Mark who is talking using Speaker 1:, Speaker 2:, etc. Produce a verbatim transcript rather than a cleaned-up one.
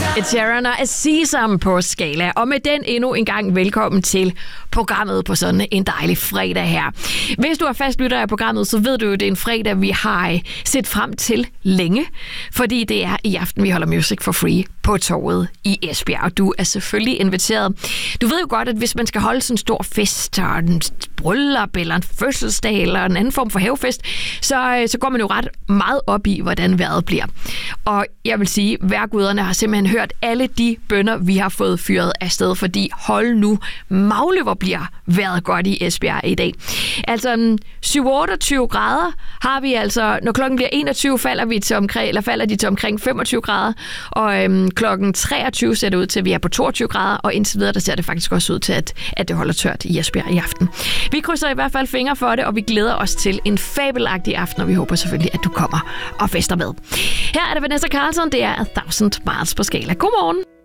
Speaker 1: Ed Sheeran og Sesam på Skala. Og med den endnu en gang velkommen til programmet på sådan en dejlig fredag her. Hvis du er fastlytter af programmet, så ved du jo, det er en fredag, vi har set frem til længe. Fordi det er i aften, vi holder Music for Free på Torvet i Esbjerg. Og du er selvfølgelig inviteret. Du ved jo godt, at hvis man skal holde sådan en stor fest, og en bryllup, eller en fødselsdag, eller en anden form for havefest, så, så går man jo ret meget op i, hvordan vejret bliver. Og jeg vil sige, vejrguderne har simpelthen hørt alle de bønner, vi har fået fyret afsted, fordi hold nu magle, hvor bliver vejret godt i Esbjerg i dag. Altså syv otteogtyve grader har vi altså, når klokken bliver enogtyve, falder vi til omkring, eller falder de til omkring femogtyve grader, og øhm, klokken treogtyve ser det ud til, at vi er på toogtyve grader, og indtil videre, der ser det faktisk også ud til, at, at det holder tørt i Esbjerg i aften. Vi krydser i hvert fald fingre for det, og vi glæder os til en fabelagtig aften, og vi håber selvfølgelig, at du kommer og fester med. Her er det Vanessa Carlson, det er A Thousand Miles på Skala. Godmorgen.